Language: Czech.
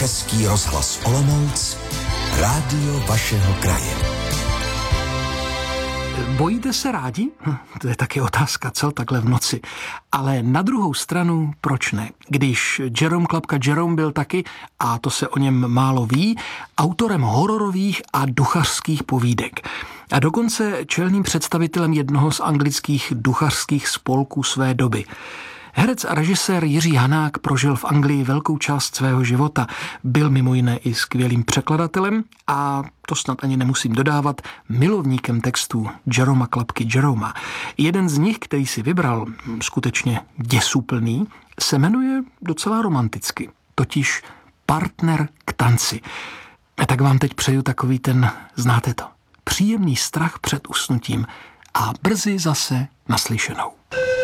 Český rozhlas Olomouc, rádio vašeho kraje. Bojíte se rádi? To je taky otázka, co takhle v noci. Ale na druhou stranu, proč ne? Když Jerome Klapka Jerome byl taky, a to se o něm málo ví, autorem hororových a duchařských povídek. A dokonce čelným představitelem jednoho z anglických duchařských spolků své doby. Herec a režisér Jiří Hanák prožil v Anglii velkou část svého života. Byl mimo jiné i skvělým překladatelem a, to snad ani nemusím dodávat, milovníkem textů Jeroma Klapky Jeroma. Jeden z nich, který si vybral, skutečně děsuplný, se jmenuje docela romanticky, totiž Partner k tanci. A tak vám teď přeju takový ten, znáte to, příjemný strach před usnutím a brzy zase naslyšenou.